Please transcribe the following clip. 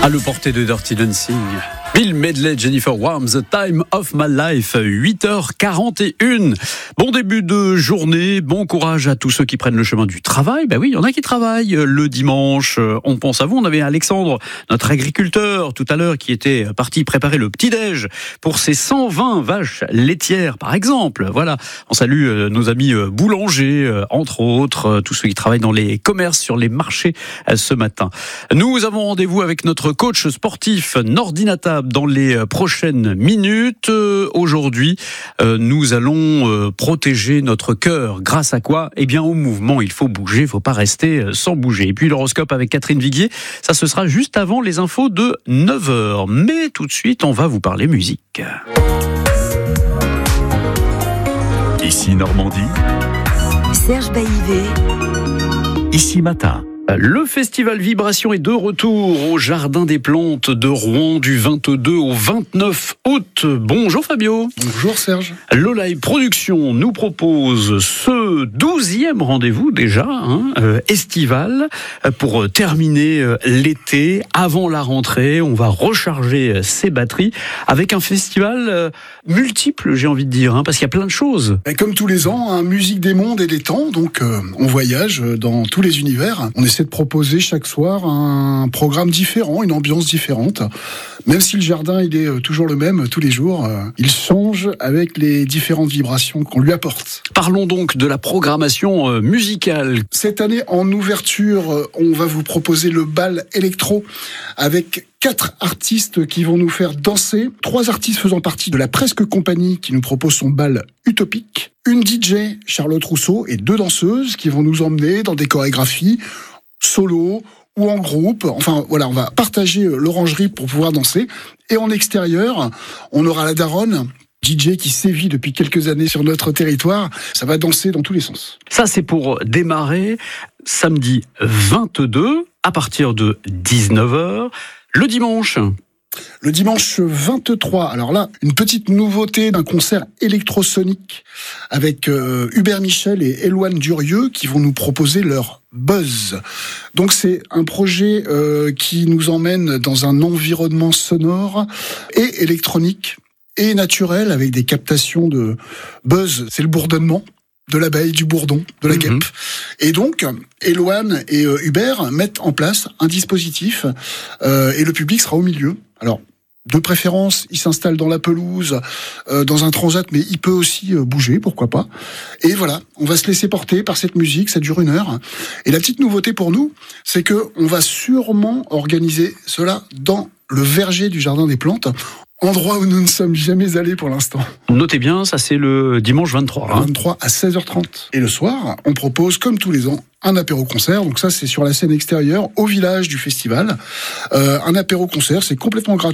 À le porter de Dirty Dancing, Bill Medley, Jennifer Warnes, The Time of My Life, 8h41. Bon début de journée, bon courage à tous ceux qui prennent le chemin du travail. Ben oui, il y en a qui travaillent le dimanche. On pense à vous. On avait Alexandre, notre agriculteur, tout à l'heure, qui était parti préparer le petit-déj pour ses 120 vaches laitières, par exemple. Voilà, on salue nos amis boulangers, entre autres, tous ceux qui travaillent dans les commerces, sur les marchés ce matin. Nous avons rendez-vous avec notre coach sportif Nordinata dans les prochaines minutes. Aujourd'hui, nous allons protéger notre cœur. Grâce à quoi ? Eh bien, au mouvement. Il faut bouger, il ne faut pas rester sans bouger. Et puis l'horoscope avec Catherine Viguier, ça ce sera juste avant les infos de 9h. Mais tout de suite, on va vous parler musique. Ici Normandie. Serge Baillivet. Ici Matin. Le festival Vibration est de retour au Jardin des Plantes de Rouen du 22 au 29 août. Bonjour Fabio. Bonjour Serge. Lolaï Productions nous propose ce 12e rendez-vous déjà, estival, pour terminer l'été, avant la rentrée. On va recharger ses batteries avec un festival multiple, j'ai envie de dire, parce qu'il y a plein de choses. Et comme tous les ans, musique des mondes et des temps, donc on voyage dans tous les univers. On essaie de proposer chaque soir un programme différent, une ambiance différente. Même si le jardin il est toujours le même tous les jours, il change avec les différentes vibrations qu'on lui apporte. Parlons donc de la programmation musicale. Cette année, en ouverture, on va vous proposer le bal électro avec 4 artistes qui vont nous faire danser. 3 artistes faisant partie de la Presque Compagnie qui nous propose son bal utopique. Une DJ, Charlotte Rousseau, et 2 danseuses qui vont nous emmener dans des chorégraphies solo ou en groupe. Enfin voilà, on va partager l'orangerie pour pouvoir danser. Et en extérieur, on aura la daronne, DJ qui sévit depuis quelques années sur notre territoire. Ça va danser dans tous les sens. Ça, c'est pour démarrer samedi 22 à partir de 19h. Le dimanche 23, alors là, une petite nouveauté d'un concert électrosonique avec Hubert Michel et Éloane Durieux qui vont nous proposer leur Buzz. Donc c'est un projet qui nous emmène dans un environnement sonore et électronique et naturel avec des captations de buzz. C'est le bourdonnement de l'abeille, du bourdon, de la guêpe. Et donc, Éloane et Hubert mettent en place un dispositif et le public sera au milieu. Alors, de préférence, il s'installe dans la pelouse, dans un transat, mais il peut aussi bouger, pourquoi pas. Et voilà, on va se laisser porter par cette musique, ça dure 1 heure. Et la petite nouveauté pour nous, c'est que on va sûrement organiser cela dans le verger du Jardin des Plantes, endroit où nous ne sommes jamais allés pour l'instant. Notez bien, ça c'est le dimanche 23. 23 à 16h30. Et le soir, on propose, comme tous les ans, un apéro-concert. Donc ça, c'est sur la scène extérieure, au village du festival. Un apéro-concert, c'est complètement gratuit.